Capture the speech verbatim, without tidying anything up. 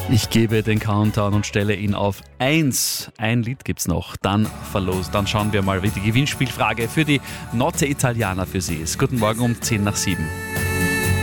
Ich gebe den Countdown und stelle ihn auf eins. Ein Lied gibt's noch, dann verlost. Dann schauen wir mal, wie die Gewinnspielfrage für die Notte Italiana für Sie ist. Guten Morgen um zehn nach sieben.